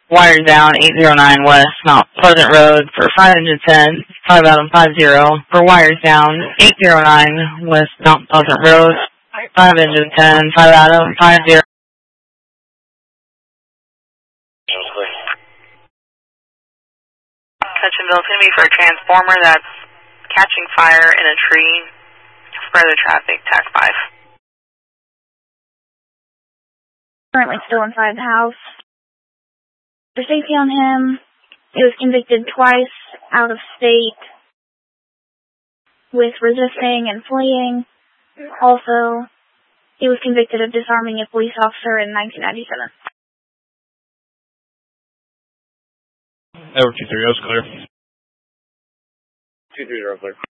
Wires down, 809 West Mount Pleasant Road for 5 engine 10, 5 Adam 50. For wires down, 809 West Mount Pleasant Road, 5 engine 10, 5 Adam 50. Hutchinville, it's going to be for a transformer that's catching fire in a tree. Further traffic, TAC 5. Currently still inside the house. For safety on him, he was convicted twice out of state with resisting and fleeing. Also, he was convicted of disarming a police officer in 1997. Over 230, clear. 230, clear.